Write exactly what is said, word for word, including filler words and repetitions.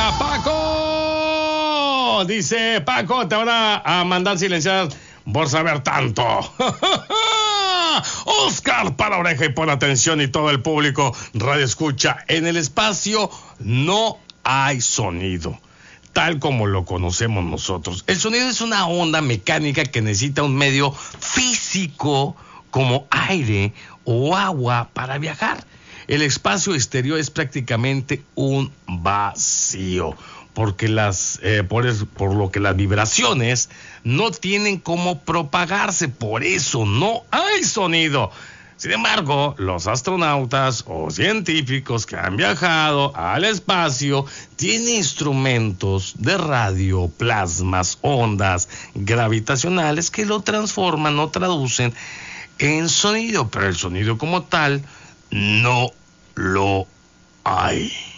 ¡Hola, Paco! Dice, Paco, te van a, a mandar silenciar por saber tanto. Oscar, para oreja y pon atención, y todo el público radio escucha. En el espacio no hay sonido, tal como lo conocemos nosotros. El sonido es una onda mecánica que necesita un medio físico como aire o agua para viajar. El espacio exterior es prácticamente un vacío, porque las, eh, por, es, por lo que las vibraciones no tienen cómo propagarse, por eso no hay sonido. Sin embargo, los astronautas o científicos que han viajado al espacio tienen instrumentos de radio, plasmas, ondas gravitacionales que lo transforman o traducen en sonido, pero el sonido como tal no lo hay.